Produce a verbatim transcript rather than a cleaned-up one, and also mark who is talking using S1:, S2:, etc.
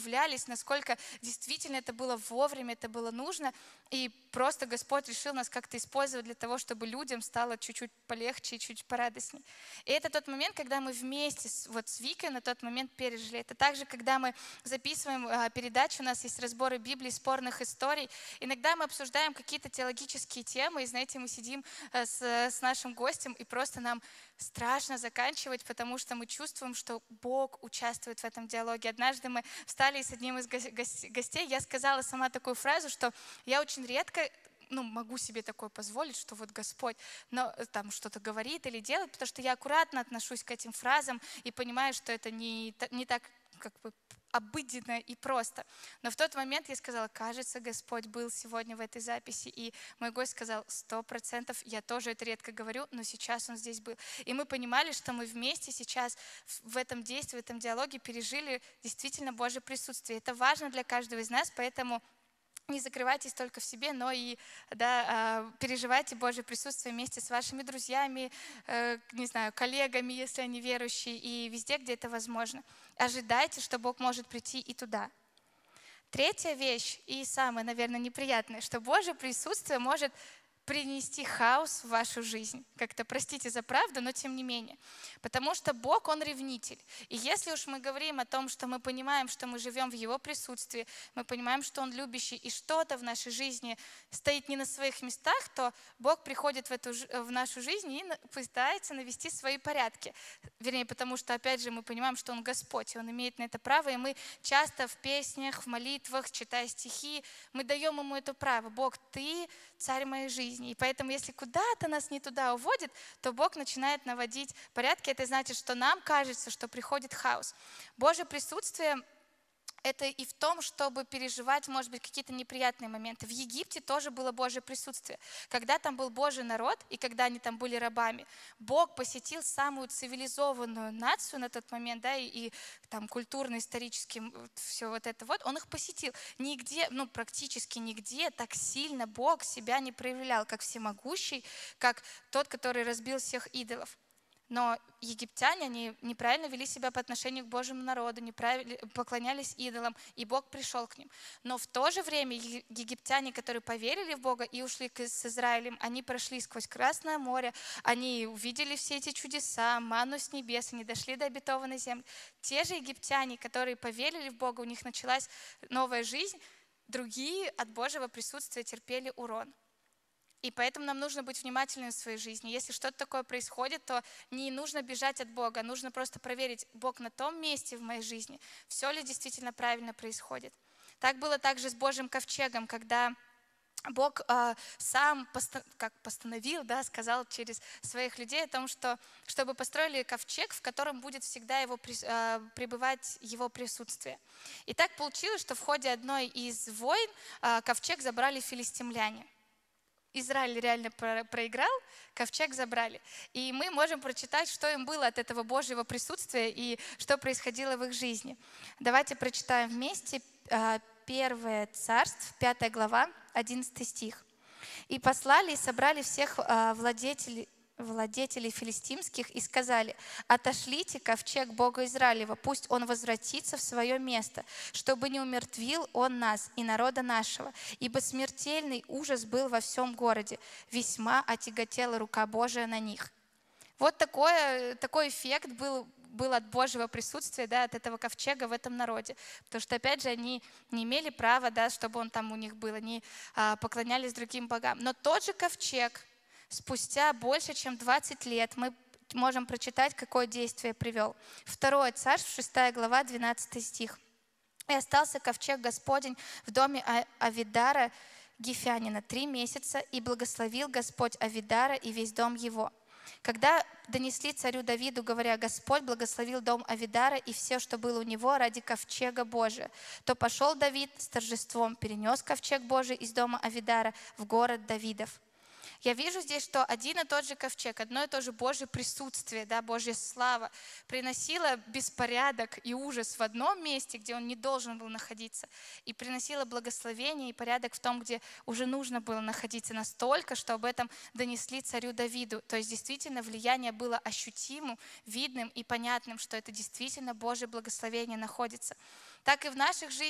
S1: удивлялись, насколько действительно это было вовремя, это было нужно. И просто Господь решил нас как-то использовать для того, чтобы людям стало чуть-чуть полегче и чуть порадостней. И это тот момент, когда мы вместе с, вот с Викой на тот момент пережили. Это также, когда мы записываем а, передачу, у нас есть разборы Библии, спорных историй. Иногда мы обсуждаем какие-то теологические темы, и, знаете, мы сидим а, с, с нашим гостем, и просто нам страшно заканчивать, потому что мы чувствуем, что Бог участвует в этом диалоге. Однажды мы встали с одним из гостей, я сказала сама такую фразу, что я очень редко ну, могу себе такое позволить, что вот Господь но, там что-то говорит или делает, потому что я аккуратно отношусь к этим фразам и понимаю, что это не, не так как бы обыденно и просто. Но в тот момент я сказала, кажется, Господь был сегодня в этой записи. И мой гость сказал, сто процентов, я тоже это редко говорю, но сейчас он здесь был. И мы понимали, что мы вместе сейчас в этом действии, в этом диалоге пережили действительно Божье присутствие. Это важно для каждого из нас, поэтому не закрывайтесь только в себе, но и да, переживайте Божье присутствие вместе с вашими друзьями, не знаю, коллегами, если они верующие, и везде, где это возможно. Ожидайте, что Бог может прийти и туда. Третья вещь, и самая, наверное, неприятная, что Божье присутствие может принести хаос в вашу жизнь. Как-то, простите за правду, но тем не менее. Потому что Бог, Он ревнитель. И если уж мы говорим о том, что мы понимаем, что мы живем в Его присутствии, мы понимаем, что Он любящий, и что-то в нашей жизни стоит не на своих местах, то Бог приходит в, эту, в нашу жизнь и пытается навести свои порядки. Вернее, потому что, опять же, мы понимаем, что Он Господь, и Он имеет на это право, и мы часто в песнях, в молитвах, читая стихи, мы даем Ему это право. Бог, Ты царь моей жизни. И поэтому, если куда-то нас не туда уводит, то Бог начинает наводить порядки. Это значит, что нам кажется, что приходит хаос. Божье присутствие — это и в том, чтобы переживать, может быть, какие-то неприятные моменты. В Египте тоже было Божье присутствие. Когда там был Божий народ, и когда они там были рабами, Бог посетил самую цивилизованную нацию на тот момент, да, и, и там культурно-исторически все вот это вот, Он их посетил. Нигде, ну, практически нигде так сильно Бог себя не проявлял, как всемогущий, как тот, который разбил всех идолов. Но египтяне, они неправильно вели себя по отношению к Божьему народу, неправильно поклонялись идолам, и Бог пришел к ним. Но в то же время египтяне, которые поверили в Бога и ушли с Израилем, они прошли сквозь Красное море, они увидели все эти чудеса, манну с небес, они дошли до обетованной земли. Те же египтяне, которые поверили в Бога, у них началась новая жизнь, другие от Божьего присутствия терпели урон. И поэтому нам нужно быть внимательными в своей жизни. Если что-то такое происходит, то не нужно бежать от Бога, нужно просто проверить, Бог на том месте в моей жизни, все ли действительно правильно происходит. Так было также с Божьим ковчегом, когда Бог э, сам поста- как постановил, да, сказал через своих людей о том, что чтобы построили ковчег, в котором будет всегда его, э, пребывать его присутствие. И так получилось, что в ходе одной из войн э, ковчег забрали филистимляне. Израиль реально проиграл, ковчег забрали. И мы можем прочитать, что им было от этого Божьего присутствия и что происходило в их жизни. Давайте прочитаем вместе Первое Царств, пятая глава, одиннадцатый стих. «И послали и собрали всех владетелей, владетелей филистимских и сказали: отошлите ковчег Бога Израилева, пусть он возвратится в свое место, чтобы не умертвил он нас и народа нашего, ибо смертельный ужас был во всем городе, весьма отяготела рука Божия на них». Вот такой, такой эффект был, был от Божьего присутствия, да, от этого ковчега в этом народе. Потому что, опять же, они не имели права, да, чтобы он там у них был, они а, поклонялись другим богам. Но тот же ковчег, спустя больше, чем двадцать лет, мы можем прочитать, какое действие привел. Второе Царств, шестая глава, двенадцатый стих. «И остался ковчег Господень в доме Авидара Гифянина три месяца, и благословил Господь Авидара и весь дом его. Когда донесли царю Давиду, говоря: Господь благословил дом Авидара и все, что было у него, ради ковчега Божия, то пошел Давид с торжеством, перенес ковчег Божий из дома Авидара в город Давидов». Я вижу здесь, что один и тот же ковчег, одно и то же Божье присутствие, да, Божья слава приносила беспорядок и ужас в одном месте, где он не должен был находиться, и приносила благословение и порядок в том, где уже нужно было находиться, настолько, что об этом донесли царю Давиду. То есть действительно влияние было ощутимым, видным и понятным, что это действительно Божье благословение находится. Так и в наших жизнях